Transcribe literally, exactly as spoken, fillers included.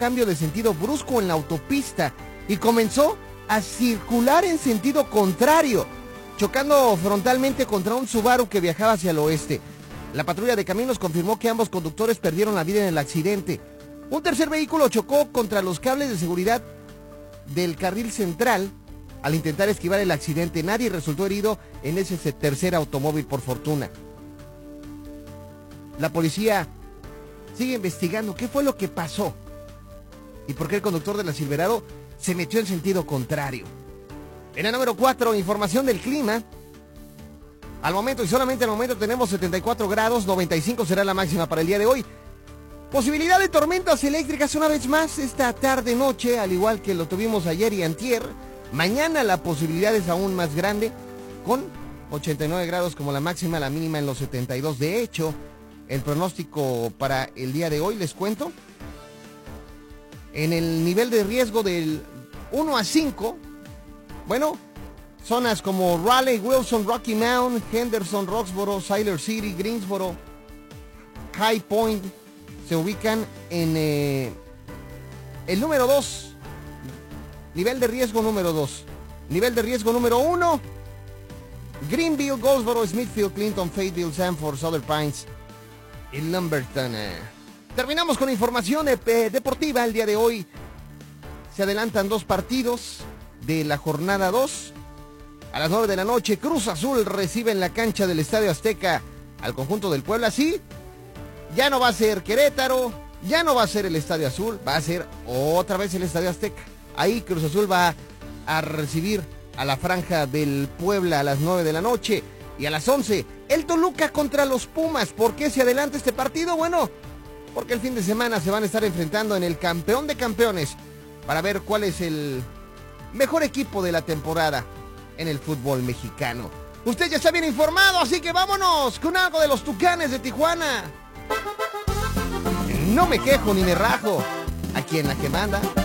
cambio de sentido brusco en la autopista y comenzó a circular en sentido contrario, chocando frontalmente contra un Subaru que viajaba hacia el oeste. La patrulla de caminos confirmó que ambos conductores perdieron la vida en el accidente. Un tercer vehículo chocó contra los cables de seguridad del carril central al intentar esquivar el accidente. Nadie resultó herido en ese tercer automóvil, por fortuna. La policía sigue investigando qué fue lo que pasó y por qué el conductor de la Silverado se metió en sentido contrario. En el número cuatro, información del clima. Al momento y solamente al momento tenemos setenta y cuatro grados, noventa y cinco será la máxima para el día de hoy. Posibilidad de tormentas eléctricas una vez más esta tarde-noche, al igual que lo tuvimos ayer y antier. Mañana la posibilidad es aún más grande, con ochenta y nueve grados como la máxima, la mínima en los setenta y dos. De hecho, el pronóstico para el día de hoy, les cuento, en el nivel de riesgo del uno a cinco, bueno, zonas como Raleigh, Wilson, Rocky Mount, Henderson, Roxboro, Siler City, Greensboro, High Point, se ubican en eh, el número dos, nivel de riesgo número dos. Nivel de riesgo número uno, Greenville, Goldsboro, Smithfield, Clinton, Fayetteville, Sanford, Southern Pines y Lumberton. Terminamos con información eh, deportiva el día de hoy. Se adelantan dos partidos de la jornada dos. A las nueve de la noche, Cruz Azul recibe en la cancha del Estadio Azteca al conjunto del Puebla. Sí, ya no va a ser Querétaro, ya no va a ser el Estadio Azul, va a ser otra vez el Estadio Azteca. Ahí Cruz Azul va a recibir a la franja del Puebla a las nueve de la noche. Y a las once, el Toluca contra los Pumas. ¿Por qué se adelanta este partido? Bueno, porque el fin de semana se van a estar enfrentando en el campeón de campeones para ver cuál es el mejor equipo de la temporada en el fútbol mexicano. Usted ya está bien informado, así que vámonos con algo de los Tucanes de Tijuana. No me quejo ni me rajo. Aquí en la que manda